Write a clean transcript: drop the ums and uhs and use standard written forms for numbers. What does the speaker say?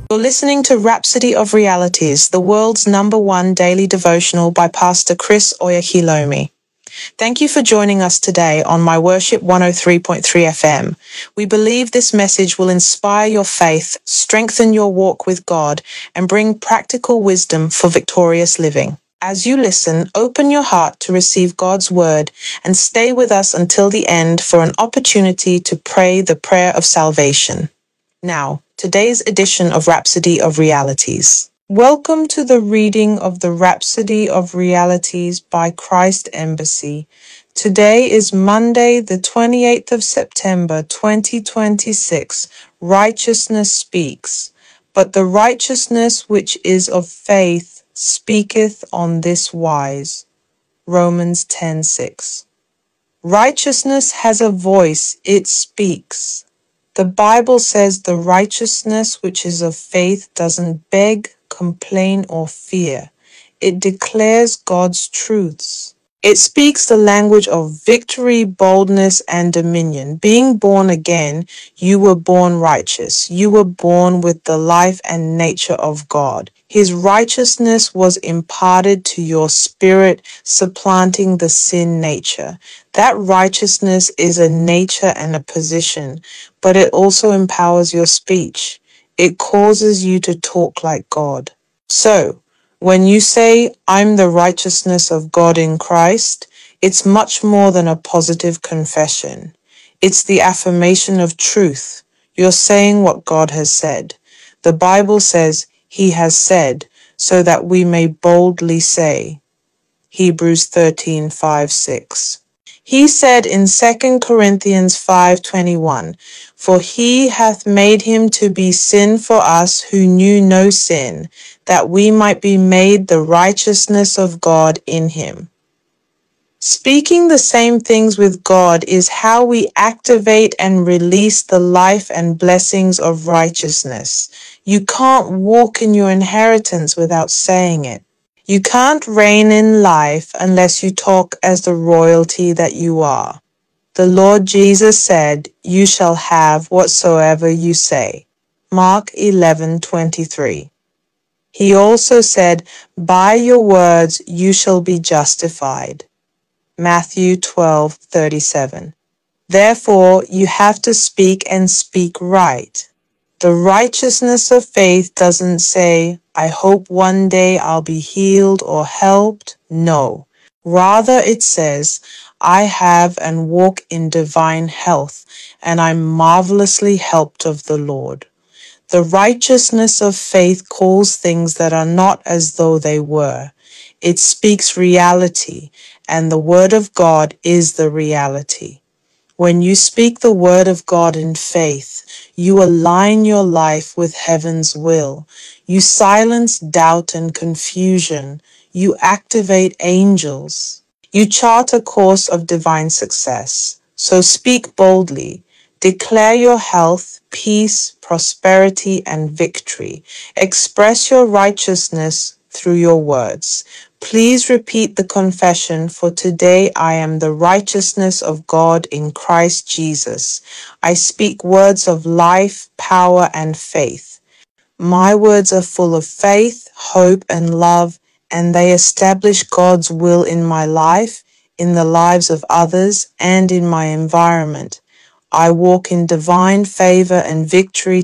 You're listening to Rhapsody of Realities, the world's #1 daily devotional by Pastor Chris Oyakhilome. Thank you for joining us today on My Worship 103.3 FM. We believe this message will inspire your faith, strengthen your walk with God, and bring practical wisdom for victorious living. As you listen, open your heart to receive God's word and stay with us until the end for an opportunity to pray the prayer of salvation. Now, today's edition of Rhapsody of Realities. Welcome to the reading of the Rhapsody of Realities by Christ Embassy. Today is Monday, the 28th of September, 2026. Righteousness speaks, but the righteousness which is of faith speaketh on this wise. Romans 10:6. Righteousness has a voice, it speaks. The Bible says the righteousness which is of faith doesn't beg, complain, or fear. It declares God's truths. It speaks the language of victory, boldness, and dominion. Being born again, you were born righteous. You were born with the life and nature of God. His righteousness was imparted to your spirit, supplanting the sin nature. That righteousness is a nature and a position, but it also empowers your speech. It causes you to talk like God. So, when you say, I'm the righteousness of God in Christ, it's much more than a positive confession. It's the affirmation of truth. You're saying what God has said. The Bible says, He has said, so that we may boldly say. Hebrews 13:5-6. He said in 2 Corinthians 5:21, For he hath made him to be sin for us who knew no sin, that we might be made the righteousness of God in him. Speaking the same things with God is how we activate and release the life and blessings of righteousness. You can't walk in your inheritance without saying it. You can't reign in life unless you talk as the royalty that you are. The Lord Jesus said, You shall have whatsoever you say. Mark 11:23. He also said, By your words you shall be justified. Matthew 12:37. Therefore, you have to speak and speak right. The righteousness of faith doesn't say, I hope one day I'll be healed or helped. No. Rather, it says, I have and walk in divine health, and I'm marvelously helped of the Lord. The righteousness of faith calls things that are not as though they were. It speaks reality, and the Word of God is the reality. When you speak the Word of God in faith, you align your life with heaven's will. You silence doubt and confusion. You activate angels. You chart a course of divine success. So speak boldly. Declare your health, peace, prosperity, and victory. Express your righteousness through your words. Please repeat the confession, for today I am the righteousness of God in Christ Jesus. I speak words of life, power, and faith. My words are full of faith, hope, and love, and they establish God's will in my life, in the lives of others, and in my environment. I walk in divine favor and victory